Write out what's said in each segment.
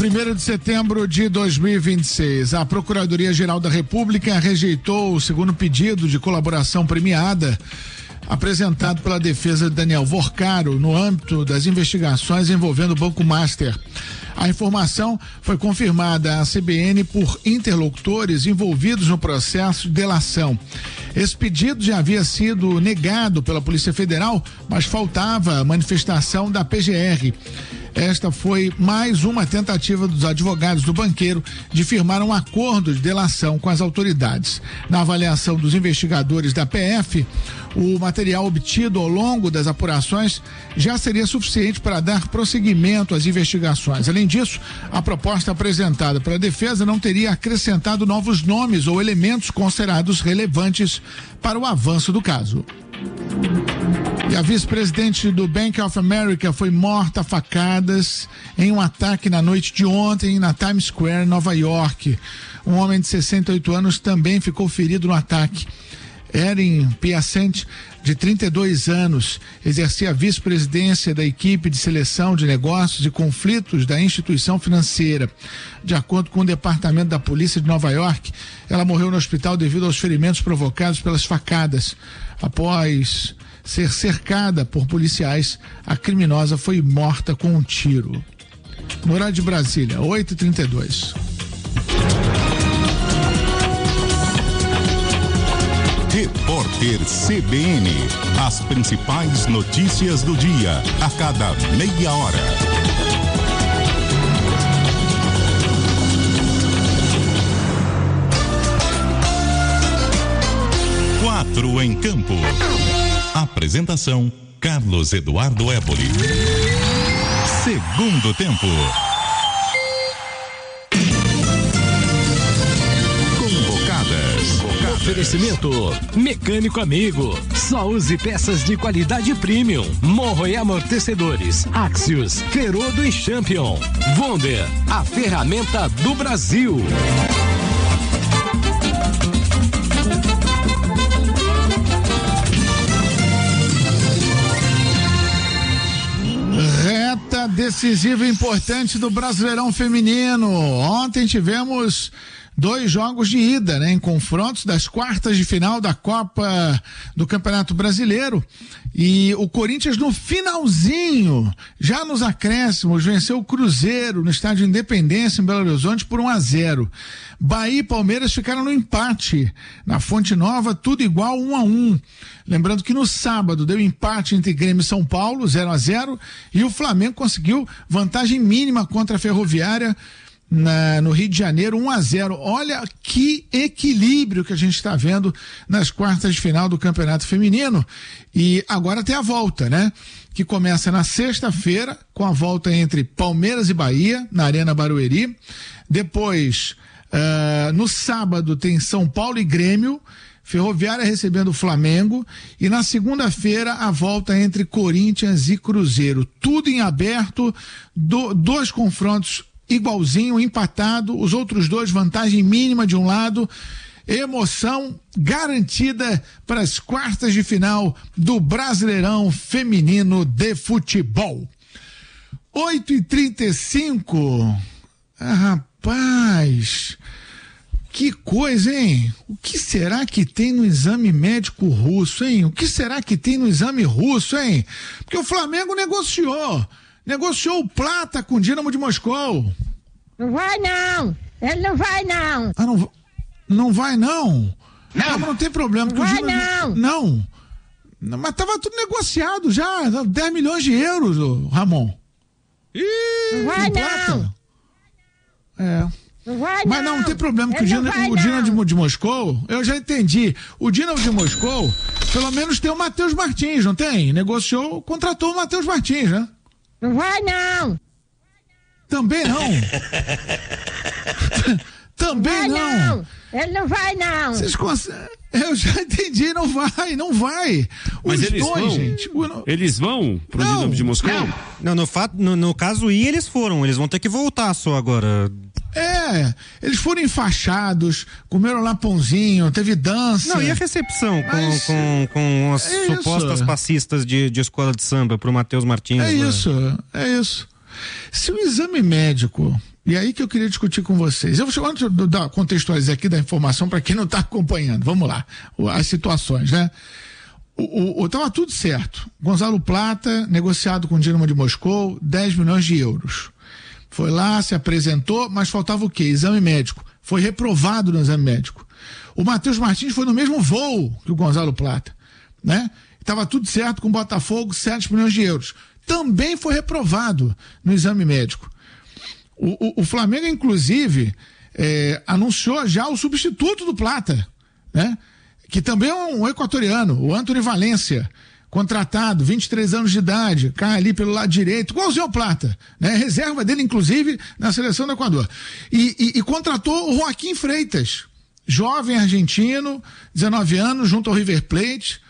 1º de setembro de 2026, a Procuradoria-Geral da República rejeitou o segundo pedido de colaboração premiada apresentado pela defesa de Daniel Vorcaro no âmbito das investigações envolvendo o Banco Master. A informação foi confirmada à CBN por interlocutores envolvidos no processo de delação. Esse pedido já havia sido negado pela Polícia Federal, mas faltava a manifestação da PGR. Esta foi mais uma tentativa dos advogados do banqueiro de firmar um acordo de delação com as autoridades. Na avaliação dos investigadores da PF, o material obtido ao longo das apurações já seria suficiente para dar prosseguimento às investigações. Além disso, a proposta apresentada pela defesa não teria acrescentado novos nomes ou elementos considerados relevantes para o avanço do caso. E a vice-presidente do Bank of America foi morta a facadas em um ataque na noite de ontem na Times Square, Nova York. Um homem de 68 anos também ficou ferido no ataque. Erin Piacente, de 32 anos, exercia a vice-presidência da equipe de seleção de negócios e conflitos da instituição financeira. De acordo com o Departamento da Polícia de Nova York, ela morreu no hospital devido aos ferimentos provocados pelas facadas. Após ser cercada por policiais, a criminosa foi morta com um tiro. No horário de Brasília, 8h32. Repórter CBN. As principais notícias do dia, a cada meia hora. Quatro em campo. Apresentação: Carlos Eduardo Éboli. Segundo tempo. Oferecimento Mecânico Amigo. Só use peças de qualidade premium. Morro e amortecedores. Axios, Ferodo e Champion. Wonder, a ferramenta do Brasil. Reta decisiva e importante do Brasileirão Feminino. Ontem tivemos 2 jogos de ida, né? Em confrontos das quartas de final da Copa do Campeonato Brasileiro. E o Corinthians no finalzinho, já nos acréscimos, venceu o Cruzeiro no estádio Independência em Belo Horizonte por 1-0. Bahia e Palmeiras ficaram no empate. Na Fonte Nova, tudo igual, 1-1. Lembrando que no sábado deu empate entre Grêmio e São Paulo, 0-0, e o Flamengo conseguiu vantagem mínima contra a Ferroviária no Rio de Janeiro, 1-0. Olha que equilíbrio que a gente está vendo nas quartas de final do Campeonato Feminino. E agora tem a volta, né? Que começa na sexta-feira, com a volta entre Palmeiras e Bahia, na Arena Barueri. Depois, no sábado, tem São Paulo e Grêmio, Ferroviária recebendo o Flamengo, e na segunda-feira a volta entre Corinthians e Cruzeiro. Tudo em aberto, 2 confrontos igualzinho, empatado, os outros 2 vantagem mínima de um lado, emoção garantida para as quartas de final do Brasileirão Feminino de Futebol. 8h35. Rapaz, que coisa, hein? O que será que tem no exame médico russo, hein? O que será que tem no exame russo, hein? Porque o Flamengo negociou o Plata com o Dínamo de Moscou. Não vai não, ele não vai não. Não vai não? Não. Mas não tem problema. Não vai não. Não. Mas tava tudo negociado já, 10 milhões de euros, Ramon. Não vai não. Não vai mas não tem problema, que o Dínamo de Moscou, eu já entendi. O Dínamo de Moscou, pelo menos tem o Matheus Martins, não tem? Negociou, contratou o Matheus Martins, né? Não vai não. Também não. Também não. Ele não vai não. Vocês conseguem? Eu já entendi, não vai. Mas os eles dois, vão? gente. Eles vão pro Dínamo de Moscou? Não, no caso eles foram, eles vão ter que voltar só agora. Eles foram enfaixados, comeram lá pãozinho, teve dança. Não, e a recepção com as supostas passistas de escola de samba pro Matheus Martins? É isso. Se o exame médico E aí que eu queria discutir com vocês. Eu vou antes de contextualizar aqui da informação para quem não está acompanhando. Vamos lá, as situações, né? Tava tudo certo. Gonzalo Plata, negociado com o Dinamo de Moscou, 10 milhões de euros. Foi lá, se apresentou, mas faltava o quê? Exame médico. Foi reprovado no exame médico. O Matheus Martins foi no mesmo voo que o Gonzalo Plata, né? Estava tudo certo com o Botafogo, 7 milhões de euros. Também foi reprovado no exame médico. O Flamengo, inclusive, anunciou já o substituto do Plata, né? Que também é um equatoriano, o Antony Valência, contratado, 23 anos de idade, cai ali pelo lado direito, igualzinho ao Plata, né? Reserva dele, inclusive, na seleção do Equador. E contratou o Joaquim Freitas, jovem argentino, 19 anos, junto ao River Plate,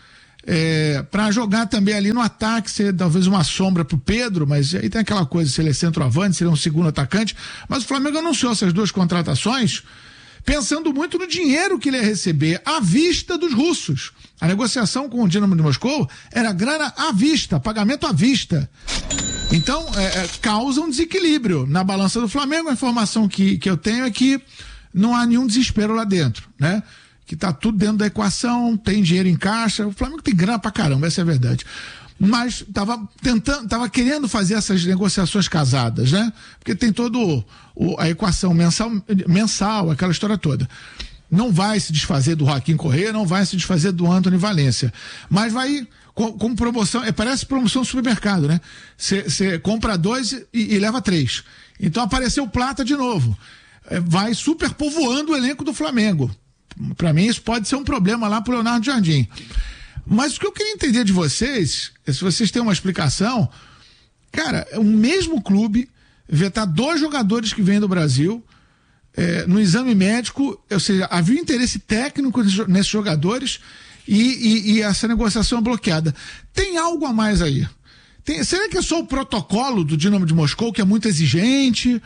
para jogar também ali no ataque, ser talvez uma sombra pro Pedro, mas aí tem aquela coisa, se ele é centroavante, se ele é um segundo atacante, mas o Flamengo anunciou essas duas contratações pensando muito no dinheiro que ele ia receber à vista dos russos. A negociação com o Dinamo de Moscou era grana à vista, pagamento à vista. Então, causa um desequilíbrio na balança do Flamengo. A informação que eu tenho é que não há nenhum desespero lá dentro, né? Que tá tudo dentro da equação, tem dinheiro em caixa, o Flamengo tem grana pra caramba, essa é a verdade. Mas tava querendo fazer essas negociações casadas, né? Porque tem todo a equação mensal, aquela história toda. Não vai se desfazer do Joaquim Correa, não vai se desfazer do Antony Valência, mas vai como promoção, parece promoção do supermercado, né? Você compra 2 e leva 3. Então apareceu o Plata de novo. Vai superpovoando o elenco do Flamengo. Para mim isso pode ser um problema lá pro Leonardo Jardim. Mas o que eu queria entender de vocês, se vocês têm uma explicação, cara, o mesmo clube vetar 2 jogadores que vêm do Brasil no exame médico, ou seja, havia interesse técnico nesses jogadores e essa negociação é bloqueada. Tem algo a mais aí? Será que é só o protocolo do Dinamo de Moscou que é muito exigente?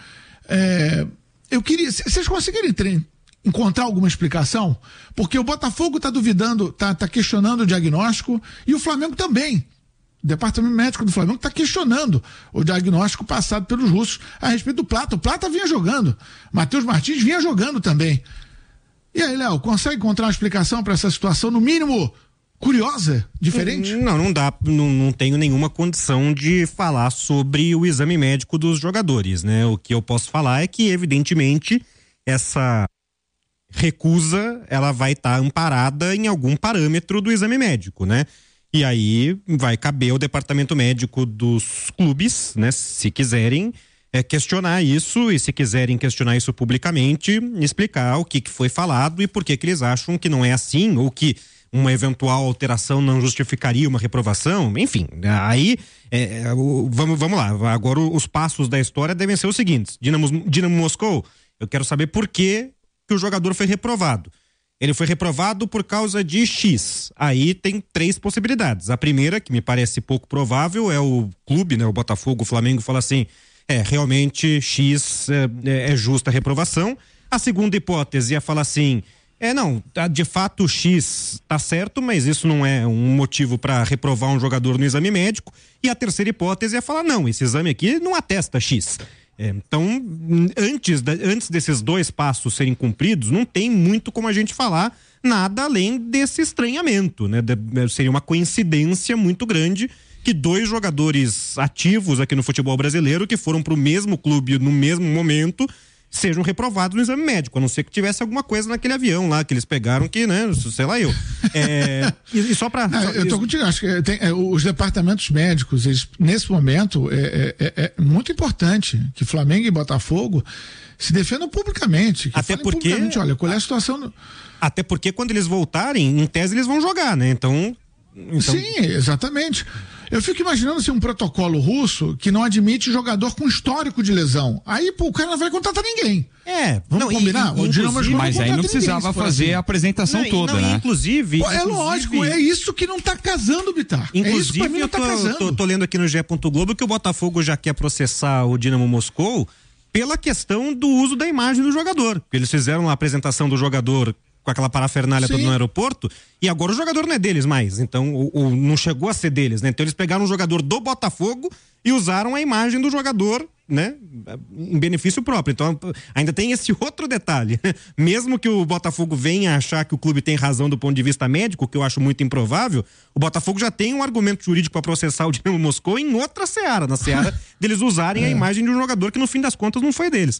Eu queria, vocês conseguirem encontrar alguma explicação? Porque o Botafogo está duvidando, tá questionando o diagnóstico e o Flamengo também. O departamento médico do Flamengo está questionando o diagnóstico passado pelos russos a respeito do Plata. O Plata vinha jogando, Matheus Martins vinha jogando também. E aí, Léo, consegue encontrar uma explicação para essa situação, no mínimo curiosa, diferente? Não dá, não tenho nenhuma condição de falar sobre o exame médico dos jogadores, né? O que eu posso falar é que, evidentemente, essa recusa, ela vai estar amparada em algum parâmetro do exame médico, né? E aí vai caber ao departamento médico dos clubes, né? Se quiserem questionar isso, e se quiserem questionar isso publicamente, explicar o que foi falado e por que eles acham que não é assim, ou que uma eventual alteração não justificaria uma reprovação, enfim, aí vamos lá, agora os passos da história devem ser os seguintes: Dinamo Moscou, eu quero saber por que o jogador foi reprovado. Ele foi reprovado por causa de X. Aí tem 3 possibilidades. A primeira, que me parece pouco provável, é o clube, né, o Botafogo, o Flamengo, fala assim, realmente X é justa a reprovação. A segunda hipótese é falar assim, não, de fato X tá certo, mas isso não é um motivo para reprovar um jogador no exame médico. E a terceira hipótese é falar, não, esse exame aqui não atesta X. Então, antes desses 2 passos serem cumpridos, não tem muito como a gente falar nada além desse estranhamento, né? Seria uma coincidência muito grande que 2 jogadores ativos aqui no futebol brasileiro, que foram para o mesmo clube no mesmo momento, sejam reprovados no exame médico, a não ser que tivesse alguma coisa naquele avião lá que eles pegaram que, né, sei lá eu. E só para... Eu tô contigo, acho que os departamentos médicos, eles, nesse momento, é muito importante que Flamengo e Botafogo se defendam publicamente. Até porque... publicamente, olha, qual é a situação... Até porque quando eles voltarem, em tese eles vão jogar, né? Então... Sim, exatamente. Eu fico imaginando assim, um protocolo russo que não admite jogador com histórico de lesão. Aí, o cara não vai contratar ninguém. Vamos combinar? Mas aí não precisava fazer a apresentação toda, né? Inclusive... lógico, é isso que não tá casando, Bitar. Inclusive, eu tô lendo aqui no GE. Globo que o Botafogo já quer processar o Dinamo Moscou pela questão do uso da imagem do jogador. Eles fizeram a apresentação do jogador com aquela parafernália toda no aeroporto, e agora o jogador não é deles mais, então não chegou a ser deles, né? Então eles pegaram um jogador do Botafogo e usaram a imagem do jogador, né, em benefício próprio. Então ainda tem esse outro detalhe, mesmo que o Botafogo venha achar que o clube tem razão do ponto de vista médico, que eu acho muito improvável, o Botafogo já tem um argumento jurídico para processar o Dinamo Moscou em outra seara, na seara deles usarem a imagem de um jogador que no fim das contas não foi deles.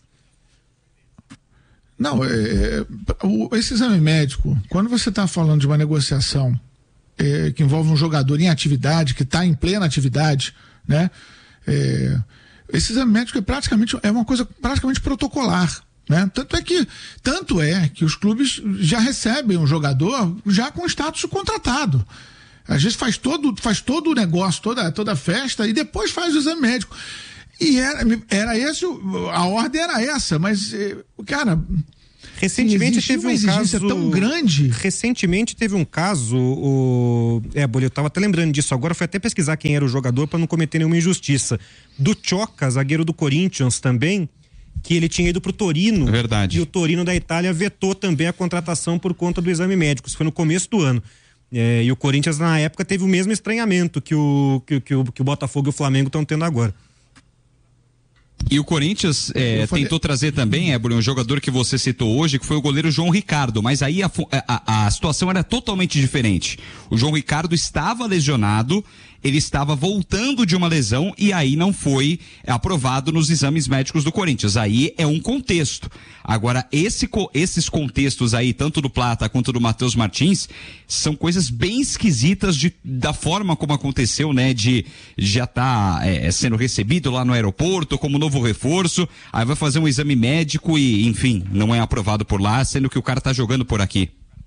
Não, esse exame médico, quando você está falando de uma negociação que envolve um jogador em atividade, que está em plena atividade, né? Esse exame médico é uma coisa praticamente protocolar, né? Tanto é que os clubes já recebem um jogador já com status de contratado. Às vezes faz todo o negócio, toda a festa e depois faz o exame médico. E era esse, a ordem era essa, mas, cara, recentemente teve um caso tão grande. Recentemente teve um caso, eu tava até lembrando disso agora, fui até pesquisar quem era o jogador para não cometer nenhuma injustiça. Do Tchoka, zagueiro do Corinthians também, que ele tinha ido pro Torino. Verdade. E o Torino da Itália vetou também a contratação por conta do exame médico. Isso foi no começo do ano. E o Corinthians na época teve o mesmo estranhamento que o Botafogo e o Flamengo estão tendo agora. E o Corinthians tentou trazer também, um jogador que você citou hoje, que foi o goleiro João Ricardo, mas aí a situação era totalmente diferente. O João Ricardo estava lesionado, ele estava voltando de uma lesão e aí não foi aprovado nos exames médicos do Corinthians. Aí é um contexto. Agora, esses contextos aí, tanto do Plata quanto do Matheus Martins, são coisas bem esquisitas da forma como aconteceu, né? De já estar sendo recebido lá no aeroporto como novo reforço, aí vai fazer um exame médico e, enfim, não é aprovado por lá, sendo que o cara tá jogando por aqui.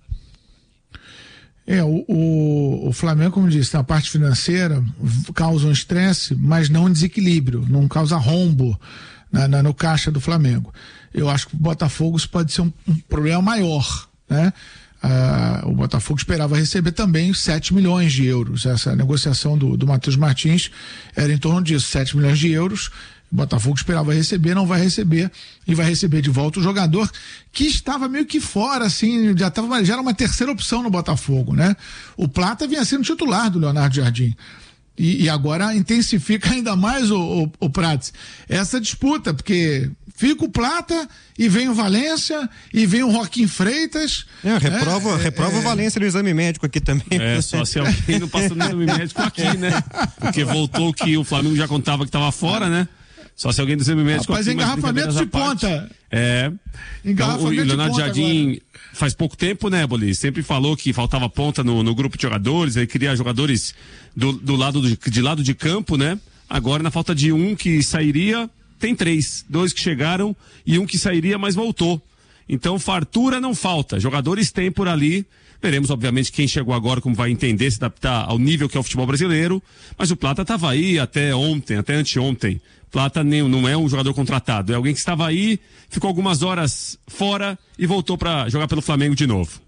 O Flamengo, como disse, na parte financeira causa um estresse, mas não um desequilíbrio, não causa rombo no caixa do Flamengo. Eu acho que o Botafogo isso pode ser um problema maior, né? O Botafogo esperava receber também 7 milhões de euros. Essa negociação do Matheus Martins era em torno disso, 7 milhões de euros. O Botafogo esperava receber, não vai receber, e vai receber de volta o jogador que estava meio que fora, assim, já era uma terceira opção no Botafogo, né? O Plata vinha sendo titular do Leonardo Jardim. E agora intensifica ainda mais o Prats essa disputa, porque fica o Plata e vem o Valência e vem o Joaquim Freitas. Reprova o Valência no exame médico aqui também. Só se alguém não passou no exame médico aqui, né? Porque voltou que o Flamengo já contava que estava fora, né? Só se alguém do exame médico aqui. Mas engarrafamento de ponta. Então, o Leonardo Jardim agora. Faz pouco tempo, né, Boli? Sempre falou que faltava ponta no grupo de jogadores, ele queria jogadores de lado de campo, né? Agora, na falta de um que sairia, tem 3. 2 que chegaram e um que sairia, mas voltou. Então, fartura não falta. Jogadores tem por ali. Veremos, obviamente, quem chegou agora, como vai entender, se adaptar ao nível que é o futebol brasileiro. Mas o Plata estava aí até ontem, até anteontem. Plata não é um jogador contratado, é alguém que estava aí, ficou algumas horas fora e voltou para jogar pelo Flamengo de novo.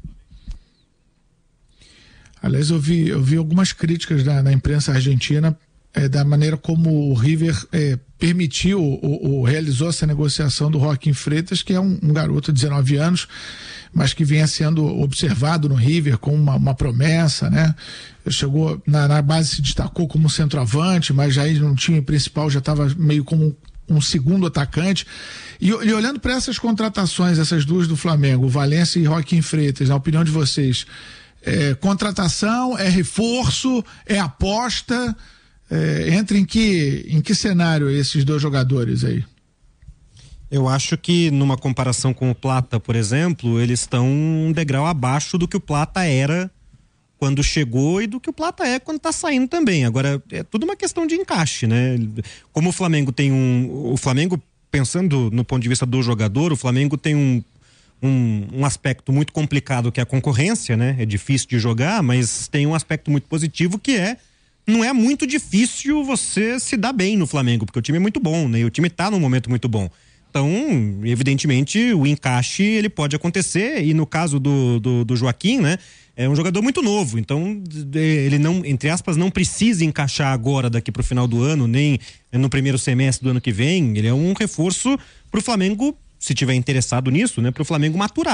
Aliás, eu vi algumas críticas na imprensa argentina da maneira como o River permitiu ou realizou essa negociação do Joaquim Freitas, que é um garoto de 19 anos, mas que vinha sendo observado no River com uma promessa, né? Chegou na base, se destacou como centroavante, mas já no time principal já estava meio como um segundo atacante. E olhando para essas contratações, essas duas do Flamengo, Valência e Joaquim Freitas, na opinião de vocês, contratação, é reforço, é aposta? Entra em que cenário esses dois jogadores aí? Eu acho que numa comparação com o Plata, por exemplo, eles estão um degrau abaixo do que o Plata era quando chegou e do que o Plata é quando tá saindo também. Agora, é tudo uma questão de encaixe, né? Como o Flamengo tem o Flamengo, pensando no ponto de vista do jogador, o Flamengo tem um aspecto muito complicado que é a concorrência, né? É difícil de jogar, mas tem um aspecto muito positivo que não é muito difícil você se dar bem no Flamengo, porque o time é muito bom, né? E o time tá num momento muito bom. Então, evidentemente, o encaixe ele pode acontecer, e no caso do Joaquim, né? É um jogador muito novo, então ele não, entre aspas, não precisa encaixar agora daqui pro final do ano, nem no primeiro semestre do ano que vem. Ele é um reforço pro Flamengo, se tiver interessado nisso, né? Pro Flamengo maturar.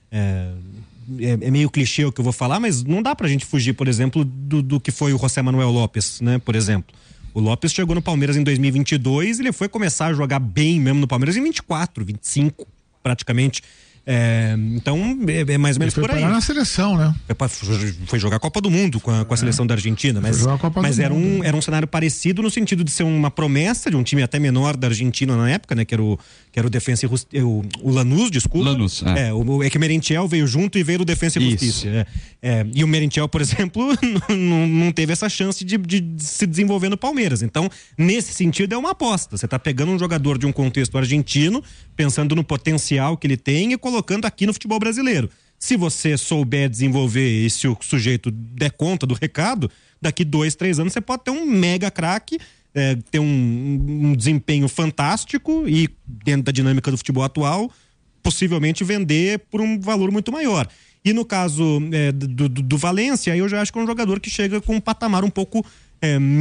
É meio clichê o que eu vou falar, mas não dá pra gente fugir, por exemplo, do que foi o José Manuel Lopes, né? Por exemplo. O Lopes chegou no Palmeiras em 2022 e ele foi começar a jogar bem mesmo no Palmeiras em 24, 25, praticamente. Então, é mais ou menos por aí. Foi na seleção, né? Foi jogar a Copa do Mundo com a seleção da Argentina, mas era um cenário parecido no sentido de ser uma promessa de um time até menor da Argentina na época, né? Que era o Defensa e o Lanús, desculpa. Lanús, é que o Merentiel veio junto e veio do Defensa e Justiça. E o Merentiel, por exemplo, não teve essa chance de se desenvolver no Palmeiras. Então, nesse sentido, é uma aposta. Você tá pegando um jogador de um contexto argentino, pensando no potencial que ele tem e colocando aqui no futebol brasileiro. Se você souber desenvolver e se o sujeito der conta do recado, daqui 2-3 anos você pode ter um mega craque, ter um desempenho fantástico e, dentro da dinâmica do futebol atual, possivelmente vender por um valor muito maior. E no caso do Valência, eu já acho que é um jogador que chega com um patamar um pouco